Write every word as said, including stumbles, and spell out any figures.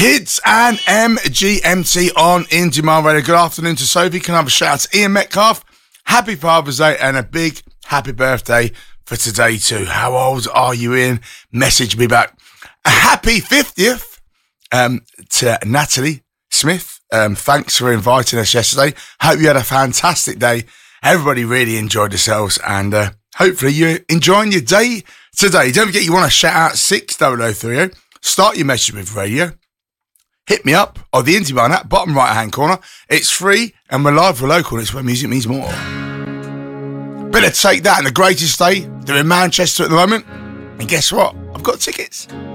Hids and M G M T on In Demand Radio. Good afternoon to Sophie. Can I have a shout out to Ian Metcalf? Happy Father's Day and a big happy birthday for today too. How old are you, Ian? Message me back. A happy fiftieth um, to Natalie Smith. Um, thanks for inviting us yesterday. Hope you had a fantastic day. Everybody really enjoyed themselves and uh, hopefully you're enjoying your day today. Don't forget you want to shout out six double oh three oh. Start your message with radio. Hit me up or the Indie Bar app, bottom right hand corner. It's free and we're live for local. It's where music means more. Better take that and the greatest day. They're in Manchester at the moment. And guess what? I've got tickets.